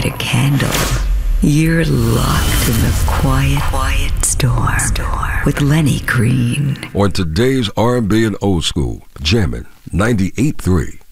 light a candle, you're locked in the quiet storm with Lenny Green. On today's R&B and Old School, jamming 98.3